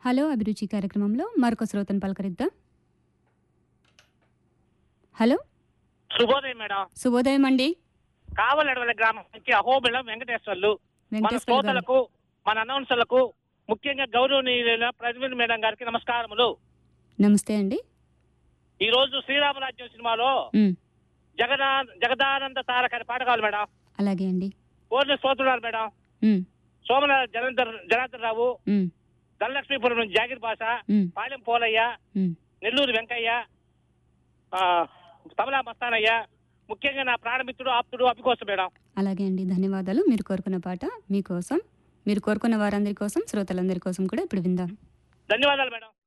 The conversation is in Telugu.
హలో అభిరుచి కార్యక్రమంలో మరొక శ్రోతను పలకరిద్దాం. హలో, శుభోదయం మేడం. శుభోదయం అండి. కావలడవల గ్రామం నుంచి అహోబిళం వెంకటేశ్వర్లు. మన వెంకటేశ్వర గారు, శ్రోతలకు, మన అనౌన్సర్లకు, ముఖ్యంగా గౌరవనీయులైన ప్రతినిధి మేడం గారికి నమస్కారములు. నమస్తే అండి. ఈ రోజు శ్రీరామరాజ్యం సినిమాలో ఉమ్, జగదానంద తారక అనే పాట కావాలి మేడం. అలాగే అండి. పూర్ణ స్తోత్రున్నారు మేడం. ఉమ్, సోమనాథ్ జనార్దన్ రావు, ఉమ్, ధనలక్ష్మీపురం నుంచి జాగిర్ బాష, ఉమ్, పాలెం పోలయ్య, ఉమ్. నెల్లూరు వెంకయ్య, తమలా మస్తానయ్య, ముఖ్యంగా నా ప్రాణమిత్రుడు ఆప్తుడు అభి కోసం మేడం. అలాగే అండి, ధన్యవాదాలు. మీరు కోరుకున్న పాట మీకోసం, మీరు కోరుకున్న వారందరి కోసం, శ్రోతలందరి కోసం కూడా ఇప్పుడు విందాం. ధన్యవాదాలు మేడం.